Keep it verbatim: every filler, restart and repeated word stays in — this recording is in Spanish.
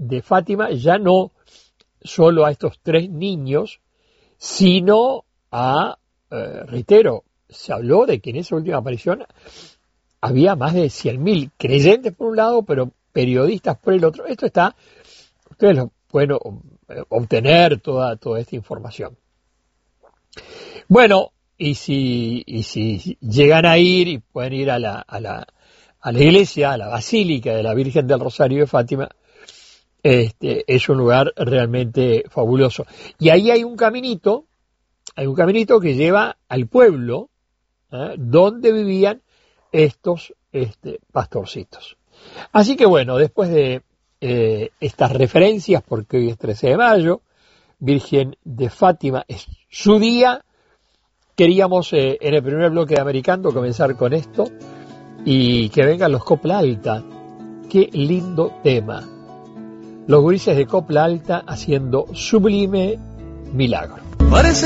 de Fátima ya no solo a estos tres niños, sino a, eh, reitero, se habló de que en esa última aparición había más de cien mil creyentes por un lado, pero periodistas por el otro. Esto está, ustedes lo pueden obtener toda, toda esta información. Bueno, y si, y si llegan a ir y pueden ir a la, a la, a la iglesia, a la Basílica de la Virgen del Rosario de Fátima, este, es un lugar realmente fabuloso. Y ahí hay un caminito, hay un caminito que lleva al pueblo, ¿eh?, donde vivían estos este, pastorcitos. Así que bueno, después de eh, estas referencias, porque hoy es trece de mayo, Virgen de Fátima es su día, queríamos eh, en el primer bloque de Americando comenzar con esto y que vengan los Copla Alta. Qué lindo tema. Los gurises de Copla Alta haciendo Sublime Milagro. Parece